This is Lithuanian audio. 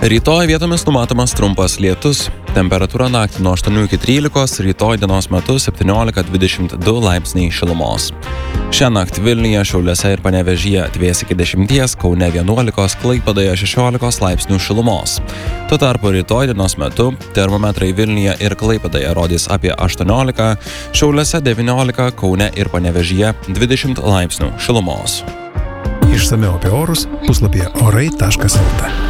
Rytoj vietomis numatomas trumpas lietus. Temperatūra naktį nuo 8 iki 13, rytoj dienos metu 17-22 laipsniai šilumos. Šią naktį Vilniuje, Šiauliuose ir Panevėžyje atvės iki 10, Kaune 11, Klaipėdoje 16 laipsnių šilumos. Tuo tarpu rytoj dienos metu termometrai Vilniuje ir Klaipėdoje rodys apie 18, Šiauliuose 19, Kaune ir Panevėžyje 20 laipsnių šilumos. Išsamiau apie orus puslapyje orai.lt.